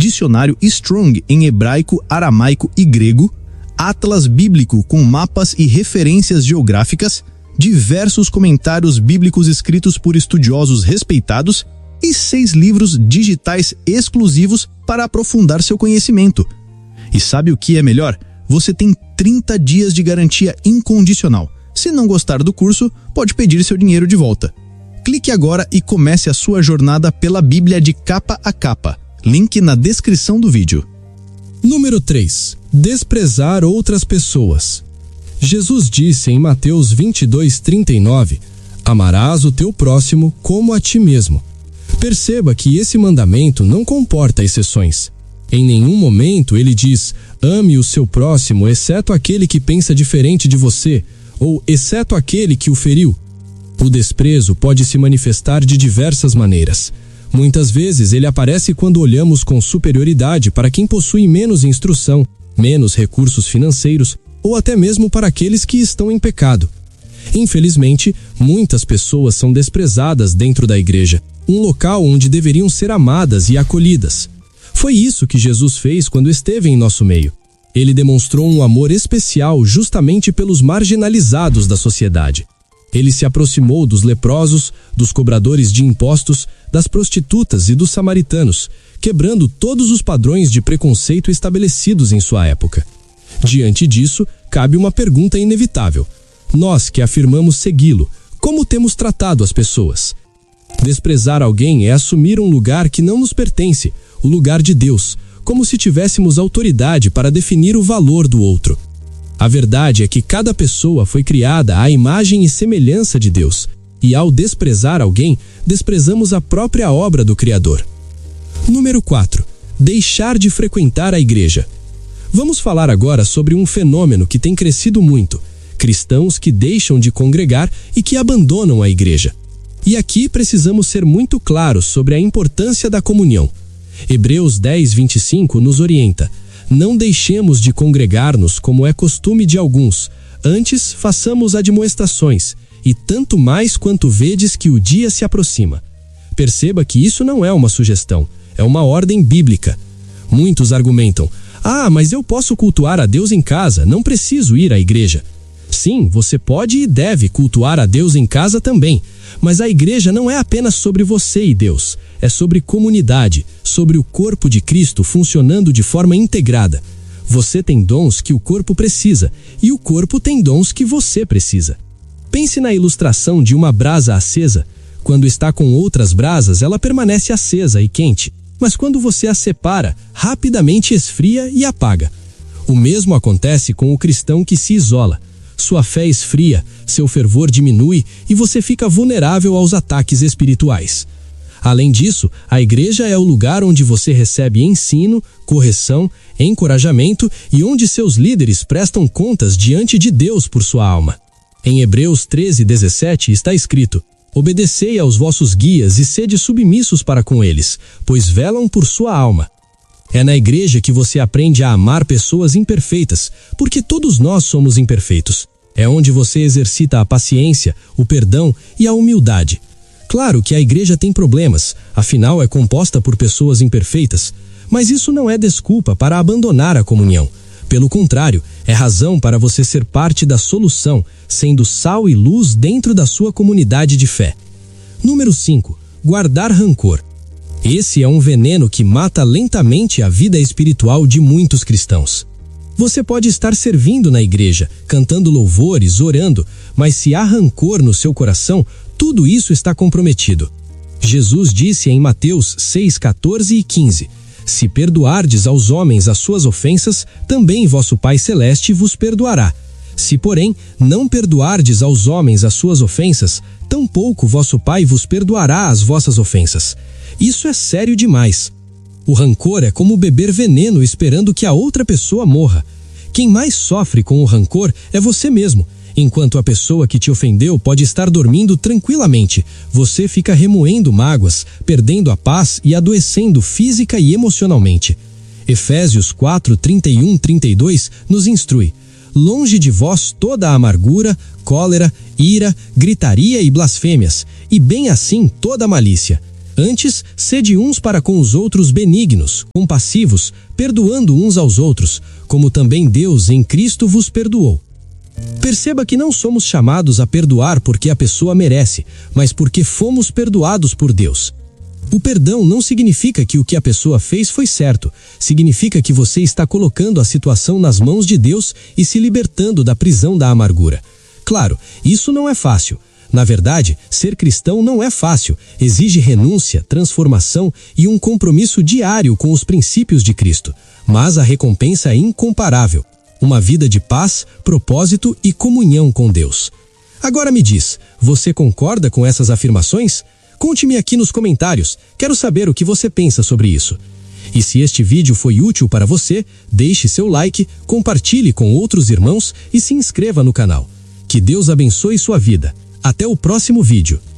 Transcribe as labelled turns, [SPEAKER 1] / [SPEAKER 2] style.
[SPEAKER 1] dicionário Strong em hebraico, aramaico e grego, atlas bíblico com mapas e referências geográficas, diversos comentários bíblicos escritos por estudiosos respeitados e 6 livros digitais exclusivos para aprofundar seu conhecimento. E sabe o que é melhor? Você tem 30 dias de garantia incondicional. Se não gostar do curso, pode pedir seu dinheiro de volta. Clique agora e comece a sua jornada pela Bíblia de capa a capa. Link na descrição do vídeo.
[SPEAKER 2] Número 3. Desprezar outras pessoas. Jesus disse em Mateus 22:39: Amarás o teu próximo como a ti mesmo. Perceba que esse mandamento não comporta exceções. Em nenhum momento ele diz: ame o seu próximo, exceto aquele que pensa diferente de você, ou exceto aquele que o feriu. O desprezo pode se manifestar de diversas maneiras. Muitas vezes ele aparece quando olhamos com superioridade para quem possui menos instrução, menos recursos financeiros, ou até mesmo para aqueles que estão em pecado. Infelizmente, muitas pessoas são desprezadas dentro da igreja, um local onde deveriam ser amadas e acolhidas. Foi isso que Jesus fez quando esteve em nosso meio. Ele demonstrou um amor especial justamente pelos marginalizados da sociedade. Ele se aproximou dos leprosos, dos cobradores de impostos, das prostitutas e dos samaritanos, quebrando todos os padrões de preconceito estabelecidos em sua época. Diante disso, cabe uma pergunta inevitável. Nós que afirmamos segui-lo, como temos tratado as pessoas? Desprezar alguém é assumir um lugar que não nos pertence, o lugar de Deus, como se tivéssemos autoridade para definir o valor do outro. A verdade é que cada pessoa foi criada à imagem e semelhança de Deus, e ao desprezar alguém, desprezamos a própria obra do Criador. Número 4. Deixar de frequentar a igreja. Vamos falar agora sobre um fenômeno que tem crescido muito: cristãos que deixam de congregar e que abandonam a igreja. E aqui precisamos ser muito claros sobre a importância da comunhão. Hebreus 10:25 nos orienta: não deixemos de congregar-nos como é costume de alguns, antes façamos admoestações, e tanto mais quanto vedes que o dia se aproxima. Perceba que isso não é uma sugestão, é uma ordem bíblica. Muitos argumentam: mas eu posso cultuar a Deus em casa, não preciso ir à igreja. Sim, você pode e deve cultuar a Deus em casa também, mas a igreja não é apenas sobre você e Deus, é sobre comunidade, sobre o corpo de Cristo funcionando de forma integrada. Você tem dons que o corpo precisa, e o corpo tem dons que você precisa. Pense na ilustração de uma brasa acesa. Quando está com outras brasas, ela permanece acesa e quente, mas quando você a separa, rapidamente esfria e apaga. O mesmo acontece com o cristão que se isola. Sua fé esfria, seu fervor diminui e você fica vulnerável aos ataques espirituais. Além disso, a igreja é o lugar onde você recebe ensino, correção, encorajamento e onde seus líderes prestam contas diante de Deus por sua alma. Em Hebreus 13:17 está escrito: obedecei aos vossos guias e sede submissos para com eles, pois velam por sua alma. É na igreja que você aprende a amar pessoas imperfeitas, porque todos nós somos imperfeitos. É onde você exercita a paciência, o perdão e a humildade. Claro que a igreja tem problemas, afinal é composta por pessoas imperfeitas, mas isso não é desculpa para abandonar a comunhão. Pelo contrário, é razão para você ser parte da solução, sendo sal e luz dentro da sua comunidade de fé. Número 5. Guardar rancor. Esse é um veneno que mata lentamente a vida espiritual de muitos cristãos. Você pode estar servindo na igreja, cantando louvores, orando, mas se há rancor no seu coração, tudo isso está comprometido. Jesus disse em Mateus 6:14 e 15: se perdoardes aos homens as suas ofensas, também vosso Pai Celeste vos perdoará. Se, porém, não perdoardes aos homens as suas ofensas, tampouco vosso Pai vos perdoará as vossas ofensas. Isso é sério demais. O rancor é como beber veneno esperando que a outra pessoa morra. Quem mais sofre com o rancor é você mesmo. Enquanto a pessoa que te ofendeu pode estar dormindo tranquilamente, você fica remoendo mágoas, perdendo a paz e adoecendo física e emocionalmente. Efésios 4:31-32 nos instrui: longe de vós toda a amargura, cólera, ira, gritaria e blasfêmias, e bem assim toda a malícia. Antes, sede uns para com os outros benignos, compassivos, perdoando uns aos outros, como também Deus em Cristo vos perdoou. Perceba que não somos chamados a perdoar porque a pessoa merece, mas porque fomos perdoados por Deus. O perdão não significa que o que a pessoa fez foi certo, significa que você está colocando a situação nas mãos de Deus e se libertando da prisão da amargura. Claro, isso não é fácil. Na verdade, ser cristão não é fácil, exige renúncia, transformação e um compromisso diário com os princípios de Cristo. Mas a recompensa é incomparável. Uma vida de paz, propósito e comunhão com Deus. Agora me diz, você concorda com essas afirmações? Conte-me aqui nos comentários, quero saber o que você pensa sobre isso. E se este vídeo foi útil para você, deixe seu like, compartilhe com outros irmãos e se inscreva no canal. Que Deus abençoe sua vida. Até o próximo vídeo.